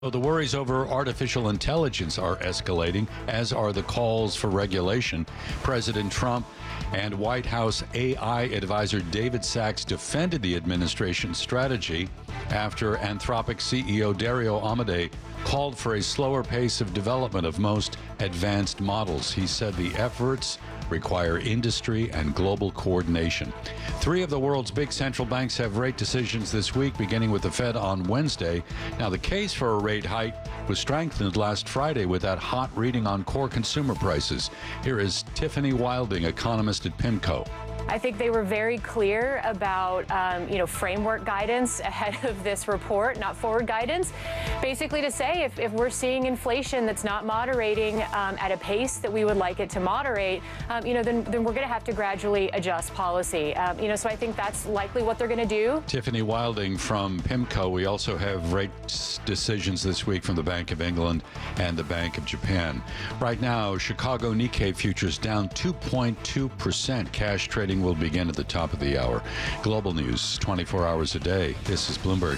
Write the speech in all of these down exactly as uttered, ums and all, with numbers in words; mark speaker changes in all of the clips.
Speaker 1: So the worries over artificial intelligence are escalating, as are the calls for regulation. President Trump and White House A I advisor David Sachs defended the administration's strategy after Anthropic C E O Dario Amodei called for a slower pace of development of most advanced models. He said the efforts require industry and global coordination. Three of the world's big central banks have rate decisions this week, beginning with the Fed on Wednesday. Now, the case for a rate hike was strengthened last Friday with that hot reading on core consumer prices. Here is Tiffany Wilding, economist at PIMCO.
Speaker 2: I think they were very clear about, um, you know, framework guidance ahead of this report, not forward guidance, basically to say if, if we're seeing inflation that's not moderating um, at a pace that we would like it to moderate, um, you know, then, then we're going to have to gradually adjust policy. Um, you know, so I think that's likely what they're going to do.
Speaker 1: Tiffany Wilding from PIMCO. We also have rate decisions this week from the Bank of England and the Bank of Japan. Right now, Chicago Nikkei futures down two point two percent. Cash trading will begin at the top of the hour. Global news twenty-four hours a day. This is Bloomberg.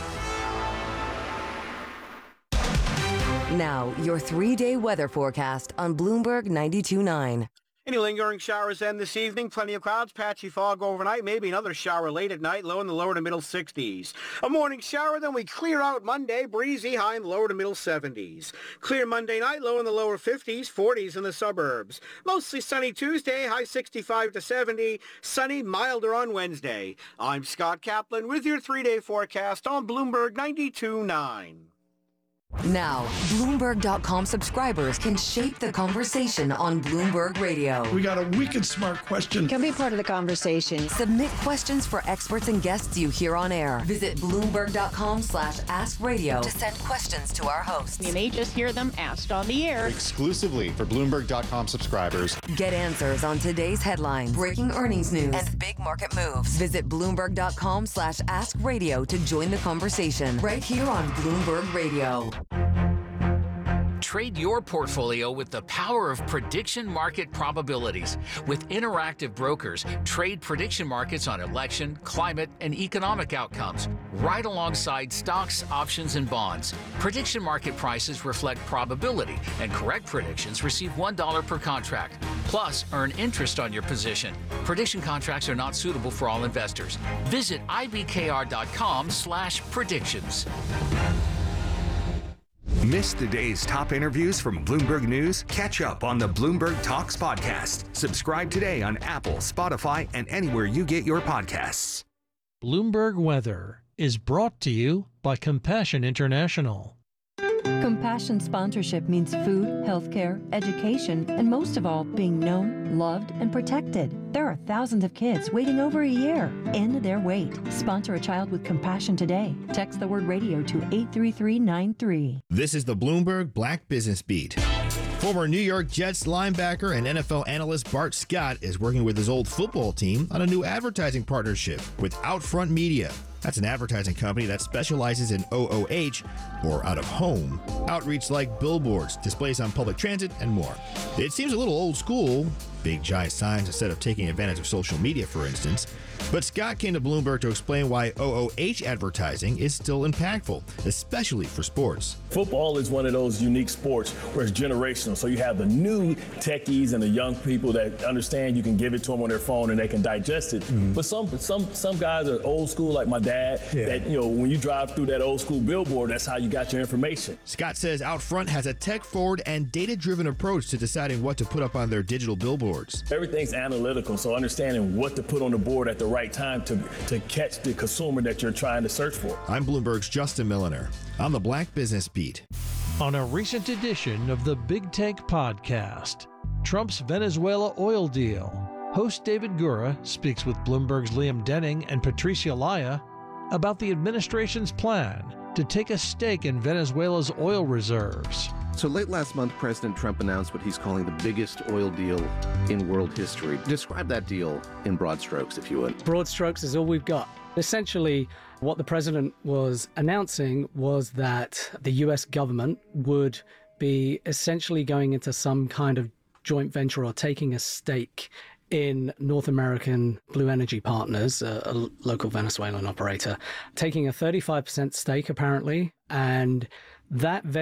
Speaker 3: Now, your three-day weather forecast on Bloomberg ninety-two point nine.
Speaker 4: Any lingering showers then this evening. Plenty of clouds, patchy fog overnight, maybe another shower late at night, low in the lower to middle sixties. A morning shower, then we clear out Monday, breezy, high in the lower to middle seventies. Clear Monday night, low in the lower fifties, forties in the suburbs. Mostly sunny Tuesday, high sixty-five to seventy, sunny, milder on Wednesday. I'm Scott Kaplan with your three-day forecast on Bloomberg ninety-two point nine.
Speaker 3: Now, Bloomberg dot com subscribers can shape the conversation on Bloomberg Radio.
Speaker 5: We got a wicked smart question.
Speaker 6: Can be part of the conversation.
Speaker 3: Submit questions for experts and guests you hear on air. Visit Bloomberg dot com slash ask radio to send questions to our hosts.
Speaker 7: You may just hear them asked on the air.
Speaker 8: Exclusively for Bloomberg dot com subscribers.
Speaker 3: Get answers on today's headlines, breaking earnings news, and big market moves. Visit Bloomberg dot com slash ask radio to join the conversation right here on Bloomberg Radio.
Speaker 9: Trade your portfolio with the power of prediction market probabilities. With Interactive Brokers, trade prediction markets on election, climate, and economic outcomes, right alongside stocks, options, and bonds. Prediction market prices reflect probability, and correct predictions receive one dollar per contract. Plus, earn interest on your position. Prediction contracts are not suitable for all investors. Visit I B K R dot com slash predictions.
Speaker 10: Miss the day's top interviews from Bloomberg News? Catch up on the Bloomberg Talks podcast. Subscribe today on Apple, Spotify, and anywhere you get your podcasts.
Speaker 11: Bloomberg Weather is brought to you by Compassion International.
Speaker 12: Compassion sponsorship means food, healthcare, education, and most of all, being known, loved, and protected. There are thousands of kids waiting over a year. End their wait. Sponsor a child with compassion today. Text the word radio to eight three three nine three.
Speaker 13: This is the Bloomberg Black Business Beat. Former New York Jets linebacker and N F L analyst Bart Scott is working with his old football team on a new advertising partnership with Outfront Media. That's an advertising company that specializes in O O H, or out-of-home, outreach like billboards, displays on public transit, and more. It seems a little old school, big giant signs instead of taking advantage of social media, for instance. But Scott came to Bloomberg to explain why O O H advertising is still impactful, especially for sports.
Speaker 14: Football is one of those unique sports where it's generational. So you have the new techies and the young people that understand you can give it to them on their phone and they can digest it. Mm-hmm. But some some some guys are old school, like my dad, yeah. that, you know, when you drive through that old school billboard, that's how you got your information.
Speaker 13: Scott says Outfront has a tech-forward and data-driven approach to deciding what to put up on their digital billboards.
Speaker 14: Everything's analytical, so understanding what to put on the board at the right time to, to catch the consumer that you're trying to search for.
Speaker 13: I'm Bloomberg's Justin Milliner on the Black Business Beat.
Speaker 11: On a recent edition of the Big Take podcast, Trump's Venezuela oil deal. Host David Gura speaks with Bloomberg's Liam Denning and Patricia Laya about the administration's plan to take a stake in Venezuela's oil reserves.
Speaker 15: So late last month, President Trump announced what he's calling the biggest oil deal in world history. Describe that deal in broad strokes, if you would.
Speaker 16: Broad strokes is all we've got. Essentially, what the president was announcing was that the U S government would be essentially going into some kind of joint venture or taking a stake in North American Blue Energy Partners, a, a local Venezuelan operator, taking a thirty-five percent stake apparently, and That